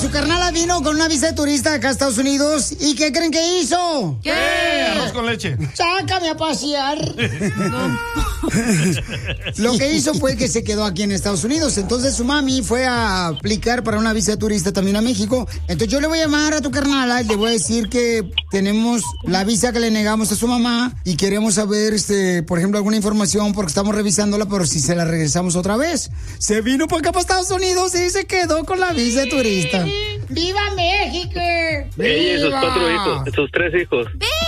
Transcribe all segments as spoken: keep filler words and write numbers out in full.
su carnala vino con una visa de turista acá a Estados Unidos. ¿Y qué creen que hizo? ¿Qué? Arroz con leche. Sácame a pasear. No. Lo que hizo fue que se quedó aquí en Estados Unidos. Entonces su mami fue a aplicar para una visa de turista también a México. Entonces yo le voy a llamar a tu carnala y le voy a decir que tenemos la visa que le negamos a su mamá y queremos saber, este, por ejemplo, alguna información porque estamos revisándola, pero si se la regresamos otra vez. Se vino para acá para Estados Unidos y se quedó con la visa de turista. ¡Viva México! Ella y sus cuatro hijos, sus tres hijos.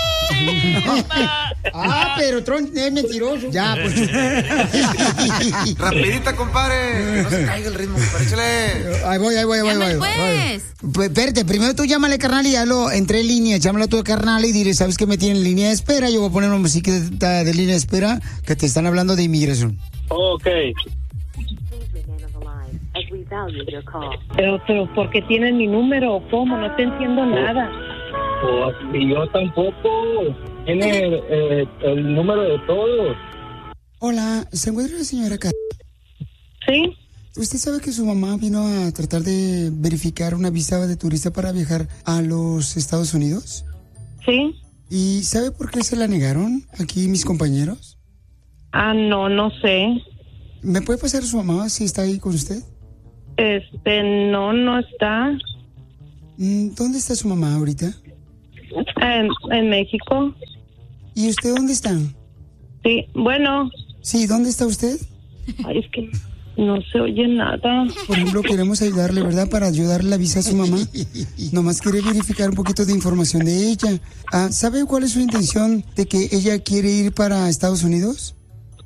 Ah, pero Tron es mentiroso. Ya, pues. Rapidita, compadre. No se caiga el ritmo, compadre. Échale. Ahí voy, ahí voy, ahí voy. Llame, voy, pues. voy. Pues, espérate, primero tú llámale, carnal, y ya lo entré en línea. Llámale a tu carnal y dile, ¿sabes qué me tienen en línea de espera? Yo voy a poner una música de, de línea de espera que te están hablando de inmigración. Ok. Pero, pero, ¿por qué tienen mi número? ¿Cómo? No te entiendo nada. Pues, y yo tampoco. Tiene eh, el número de todos. Hola, ¿se encuentra la señora acá? ¿Sí? ¿Usted sabe que su mamá vino a tratar de verificar una visa de turista para viajar a los Estados Unidos? ¿Sí? ¿Y sabe por qué se la negaron aquí mis compañeros? Ah, no, no sé. ¿Me puede pasar a su mamá si está ahí con usted? Este, no, no está. ¿Dónde está su mamá ahorita? En, en México. ¿Y usted dónde está? Sí, bueno. Sí, ¿dónde está usted? Ay, es que no se oye nada. Por ejemplo, queremos ayudarle, ¿verdad? Para ayudarle la visa a su mamá. Nomás quiere verificar un poquito de información de ella. Ah, ¿sabe cuál es su intención de que ella quiere ir para Estados Unidos?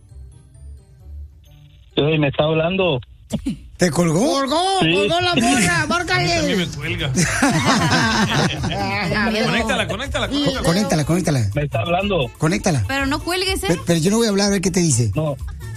Sí, me está hablando. ¿Te colgó? ¡Colgó! Sí. ¡Colgó la morra! ¡Márcale! A mí me cuelga. conéctala, conéctala, conéctala. Conéctala, conéctala. Me está hablando. Conéctala. Pero no cuelgues, ¿eh? Pero, pero yo no voy a hablar, a ver qué te dice. No.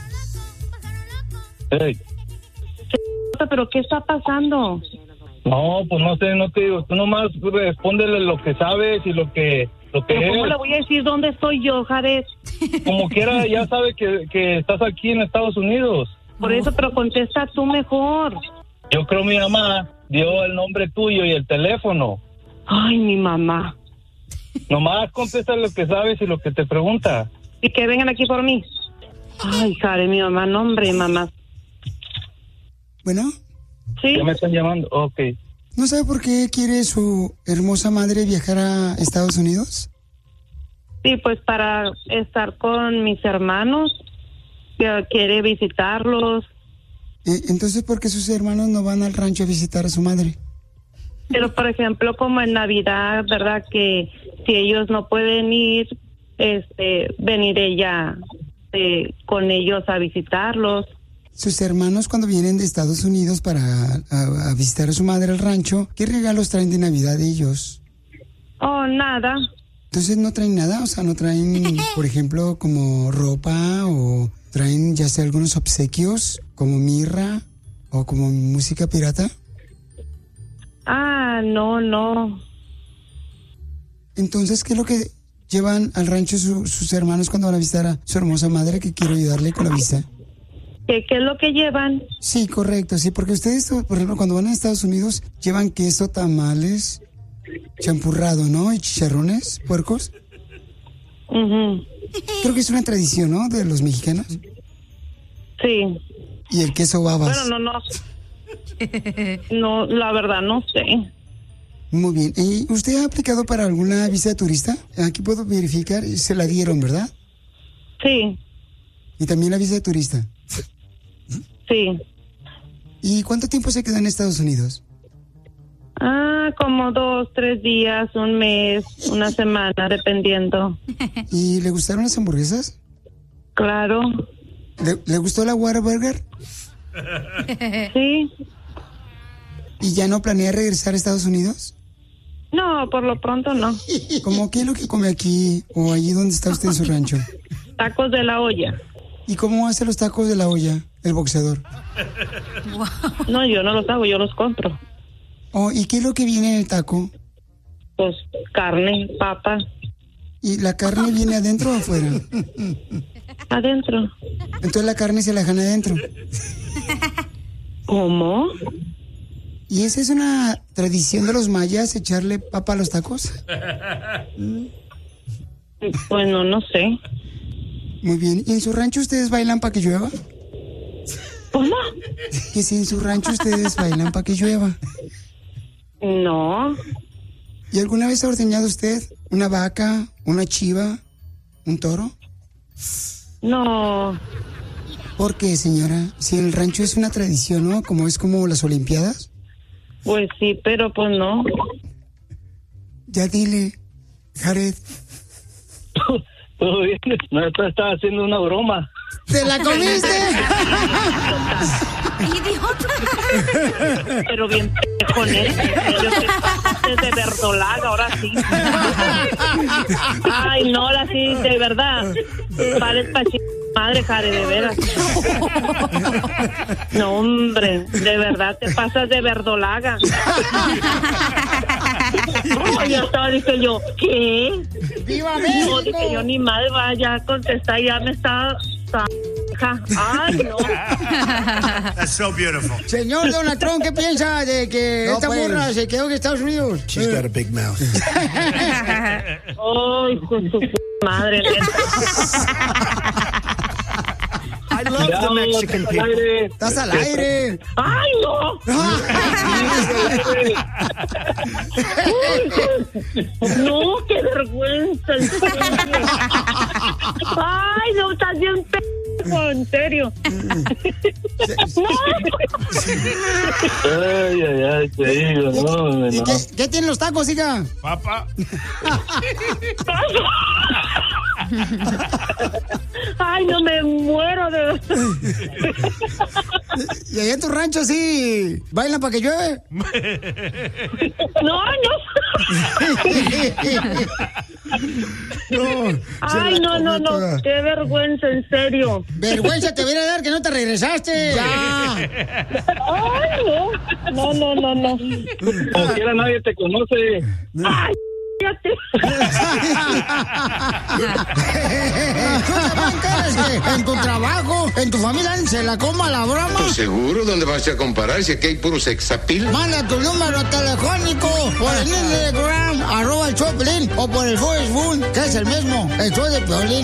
Hey. ¿Pero qué está pasando? No, pues no sé, no te digo. Tú nomás respóndele lo que sabes y lo que, lo que ¿Pero cómo es. le voy a decir dónde estoy yo, Jared? Como quiera, ya sabe que, que estás aquí en Estados Unidos. Por eso, pero contesta tú mejor. Yo creo mi mamá dio el nombre tuyo y el teléfono. Ay, mi mamá. Nomás contesta lo que sabes y lo que te pregunta. Y que vengan aquí por mí. Ay, Jared, mi mamá, no, hombre, mamá. Bueno, ¿Sí? Ya me están llamando. Ok. ¿no sabe por qué quiere su hermosa madre viajar a Estados Unidos? Sí, pues para estar con mis hermanos, que quiere visitarlos. Eh, entonces, ¿por qué sus hermanos no van al rancho a visitar a su madre? Pero, por ejemplo, como en Navidad, ¿verdad? Que si ellos no pueden ir, este, venir ella eh, con ellos a visitarlos. Sus hermanos cuando vienen de Estados Unidos para a, a visitar a su madre al rancho, ¿qué regalos traen de Navidad ellos? Oh, nada. Entonces no traen nada, o sea, no traen, por ejemplo, como ropa o traen ya sea algunos obsequios como mirra o como música pirata. Ah, no, no. Entonces, ¿qué es lo que llevan al rancho su- sus hermanos cuando van a visitar a su hermosa madre que quiero ayudarle con la visa? ¿Qué, qué es lo que llevan? Sí, correcto, sí, porque ustedes, por ejemplo, cuando van a Estados Unidos, llevan queso, tamales, champurrado, ¿no? Y chicharrones, puercos. Ujú. Creo que es una tradición, ¿no? De los mexicanos. Sí. Y el queso babas. Bueno, no, no. No, la verdad, no sé. Muy bien. ¿Y usted ha aplicado para alguna visa de turista? Aquí puedo verificar, se la dieron, ¿verdad? Sí, Y también la visa de turista. sí. ¿Y cuánto tiempo se quedó en Estados Unidos? Ah, como dos, tres días, un mes, una semana, dependiendo. ¿Y le gustaron las hamburguesas? Claro. ¿Le, le gustó la Whataburger? Sí. ¿Y ya no planea regresar a Estados Unidos? No, por lo pronto no. ¿Cómo qué es lo que come aquí o allí donde está usted en su rancho? Tacos de la olla. ¿Y cómo hace los tacos de la olla el boxeador? No, yo no los hago, yo los compro. Oh, ¿y qué es lo que viene en el taco? Pues carne, papa, ¿Y la carne viene adentro o afuera? adentro. Entonces la carne se la dejan adentro. ¿Cómo? ¿Y esa es una tradición de los mayas, echarle papa a los tacos? Bueno, no sé. Muy bien. ¿Y en su rancho ustedes bailan para que llueva? ¿Cómo? Que si en su rancho ustedes bailan para que llueva. No. ¿Y alguna vez ha ordeñado usted una vaca, una chiva, un toro? No. ¿Por qué, señora? Si el rancho es una tradición, ¿no? Como es como las Olimpiadas. Pues sí, pero pues no. Ya dile, Jared. Todo bien, no, esto estaba haciendo una broma. ¿Te la comiste? ¡Idiota! Pero bien con él. De verdolaga, ahora sí. Ay, no, ahora sí, de verdad. Pares pa' ch... madre, Jare, de veras. No, hombre, de verdad te pasas de verdolaga. No, ya estaba, dije yo, ¿qué? ¡Viva México! No, dije yo, ni madre, vaya a contestar, ya me está... Ay, no. That's so beautiful. Señor Donald Trump, ¿qué piensa de que No, esta pues. morra se quedó en Estados Unidos? She's got a big mouth. Ay, con su p- madre, neta. I love Ya, the Mexican al people. aire. ¡Estás al aire! ¡Ay, no! No, qué vergüenza, en serio. Ay, no, estás bien p... en serio. Ay, ay, ay, te digo, no, ¿Y no. qué, qué tienen los tacos, hija? Papá. Ay, no, me muero de... ¿Y allá en tu rancho sí bailan para que llueve? No, no. No, Ay, no, no, no, qué vergüenza, en serio. vergüenza te viene a dar que no te regresaste. Ya. Ay, no, no, no, no, no. Como quiera nadie te conoce. Ay, fíjate. En tu trabajo, en tu familia, se la coma la broma. Pues seguro, ¿dónde vas a comparar si aquí hay puro sexapil? Manda tu número telefónico por el Instagram, arroba el Choplin, o por el Facebook, que es el mismo, el show de Piolín.